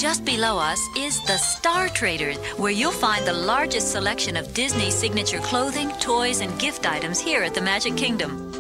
Just below us is the Star Traders, where you'll find the largest selection of Disney signature clothing, toys, and gift items here at the Magic Kingdom.